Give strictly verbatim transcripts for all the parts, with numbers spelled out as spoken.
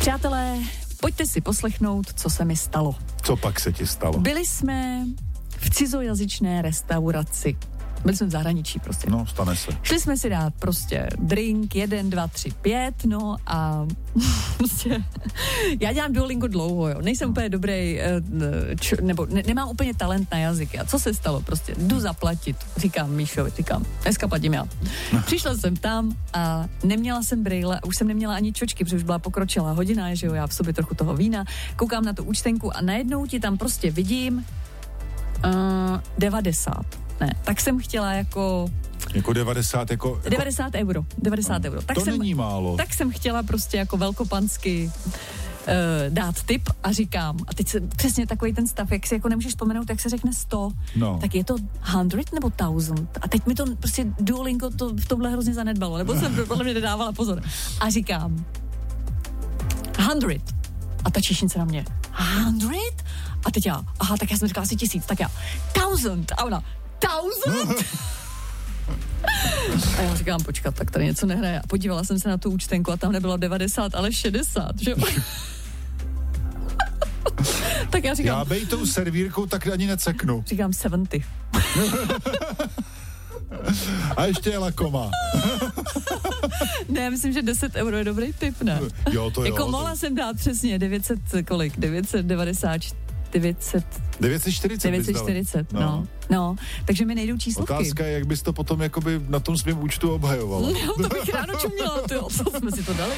Přátelé, pojďte si poslechnout, co se mi stalo. Co pak se ti stalo? Byli jsme v cizojazyčné restauraci. Byli jsme v zahraničí prostě. No, stane se. Šli jsme si dát prostě drink, jeden, dva, tři, pět, no a prostě já dělám Duolingo dlouho, jo. Nejsem úplně dobrý, č, nebo ne, nemám úplně talent na jazyky. A co se stalo? Prostě jdu zaplatit, říkám Míšovi, říkám, dneska platím já. Přišla jsem tam a neměla jsem brejle, už jsem neměla ani čočky, protože už byla pokročilá hodina, že jo, já v sobě trochu toho vína, koukám na tu účtenku a najednou ti tam prostě vidím uh, devadesát. Ne, tak jsem chtěla jako... Jako devadesát, jako... jako... devadesát euro, devadesát no, euro. Tak to jsem, není málo. Tak jsem chtěla prostě jako velkopansky uh, dát tip a říkám, a teď se přesně takový ten stav, jak si jako nemůžeš vzpomenout, jak se řekne sto, no. Tak je to hundred nebo thousand? A teď mi to prostě Duolingo to v tomhle hrozně zanedbalo, nebo jsem podle mě nedávala pozor. A říkám, hundred. A ta číšnice na mě, hundred? A teď já, aha, tak já jsem říkala asi tisíc, tak já, thousand. A ona, thousand? A já říkám, počkat, tak tady něco nehraje. A podívala jsem se na tu účtenku a tam nebylo devadesát, ale šedesát, že? Tak já říkám... Já bej tou servírkou, tak ani neceknu. Říkám sedmdesát. A ještě je lakoma. Ne, myslím, že deset euro je dobrý tip, ne? Jo, to jako jo. mohla to... jsem dát přesně devět set, kolik? devět set devadesát čtyři. devět set devět set čtyřicet. devět set čtyřicet, no. no. No, takže mi nejdou číslovky. Otázka je, jak bys to potom jakoby na tom svém účtu obhajovala. No, to bych ráno čuměla, tyjo, co jsme si to dali.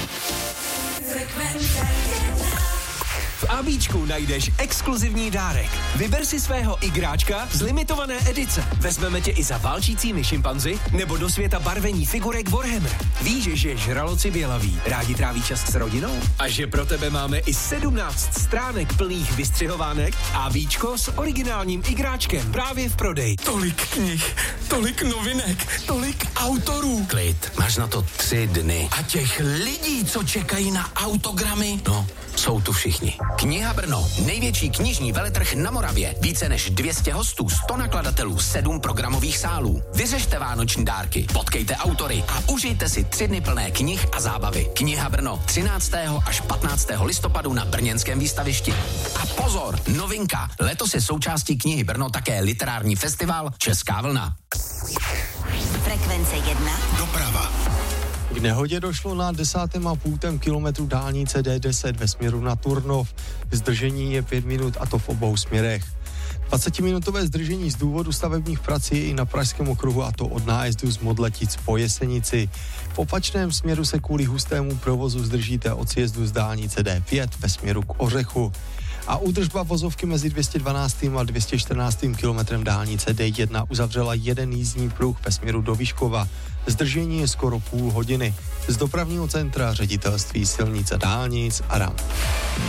V ABčku najdeš exkluzivní dárek. Vyber si svého igráčka z limitované edice. Vezmeme tě i za válčícími šimpanzi nebo do světa barvení figurek Warhammer. Víš, že žraloci bělaví rádi tráví čas s rodinou? A že pro tebe máme i sedmnáct stránek plných vystřihovánek? ABčko s originálním igráčkem právě v prodeji. Tolik knih, tolik novinek, tolik autorů. Klid, máš na to tři dny. A těch lidí, co čekají na autogramy, No, jsou tu všichni. Kniha Brno, největší knižní veletrh na Moravě. Více než dvě stě hostů, sto nakladatelů, sedm programových sálů. Vyřešte vánoční dárky, potkejte autory a užijte si tři dny plné knih a zábavy. Kniha Brno, třináctého až patnáctého listopadu na brněnském výstavišti. A pozor, novinka, letos je součástí Knihy Brno také literární festival Česká vlna. Frekvence jedna. doprava. K nehodě došlo na desátém a půltém kilometru dálnice D deset ve směru na Turnov. Zdržení je pět minut a to v obou směrech. dvacetiminutové zdržení z důvodu stavebních prací je i na Pražském okruhu a to od nájezdu z Modletic po Jesenici. V opačném směru se kvůli hustému provozu zdržíte od sjezdu z dálnice D pět ve směru k Ořechu. A údržba vozovky mezi dvě stě dvanáctým a dvě stě čtrnáctým kilometrem dálnice D jedna uzavřela jeden jízdní pruh ve směru do Vyškova. Zdržení je skoro půl hodiny. Z dopravního centra Ředitelství silnic a dálnic Aram.